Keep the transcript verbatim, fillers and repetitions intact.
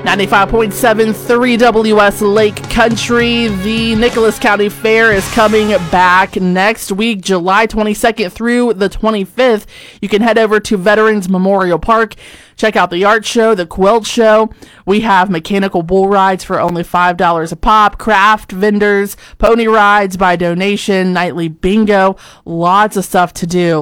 ninety-five point seven three W S Lake Country. The Nicholas County Fair is coming back next week, July twenty-second through the twenty-fifth. You can head over to Veterans Memorial Park. Check out the art show, the quilt show. We have mechanical bull rides for only five dollars a pop, craft vendors, pony rides by donation, nightly bingo, lots of stuff to do.